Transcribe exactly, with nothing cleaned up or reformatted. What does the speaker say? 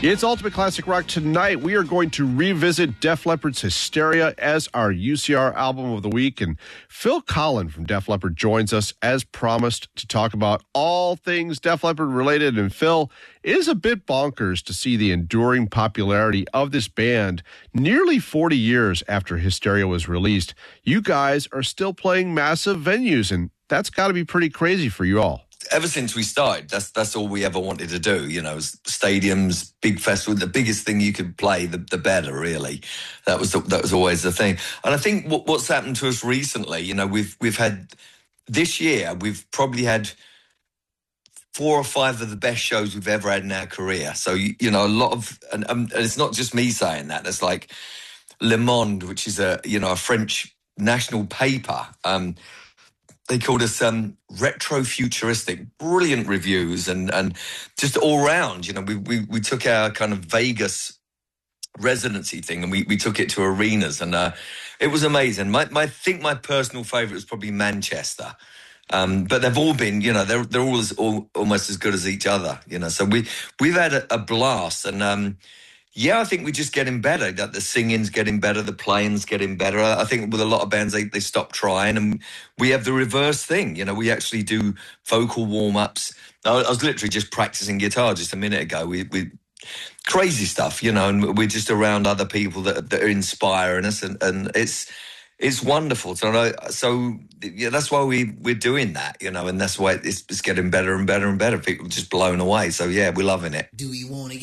It's Ultimate Classic Rock. Tonight, we are going to revisit Def Leppard's Hysteria as our U C R album of the week. And Phil Collen from Def Leppard joins us as promised to talk about all things Def Leppard related. And Phil, it is a bit bonkers to see the enduring popularity of this band nearly forty years after Hysteria was released. You guys are still playing massive venues, and that's got to be pretty crazy for you all. Ever since we started, that's that's all we ever wanted to do. You know, stadiums, big festival, the biggest thing you could play, the, the better. Really, that was the, that was always the thing. And I think what, what's happened to us recently, you know, we've we've had this year, we've probably had four or five of the best shows we've ever had in our career. So you, you know, a lot of, and, and it's not just me saying that. It's like Le Monde, which is a you know a French national paper. Um, They called us um, retro-futuristic, brilliant reviews, and and just all round. You know, we we we took our kind of Vegas residency thing and we, we took it to arenas, and uh, it was amazing. My my I think my personal favourite was probably Manchester, um, but they've all been, you know, they're they're all, as, all almost as good as each other. You know, so we we've had a, a blast, and um, yeah, I think we're just getting better. That the singing's getting better, the playing's getting better. I think with a lot of bands, they, they stop trying, and we have the reverse thing. You know, we actually do vocal warm-ups. I, I was literally just practicing guitar just a minute ago. We, we crazy stuff, you know, and we're just around other people that, that are inspiring us, and, and it's it's wonderful. So, so yeah, that's why we we're doing that, you know, and that's why it's, it's getting better and better and better. People are just blown away. So yeah, we're loving it. Do we want to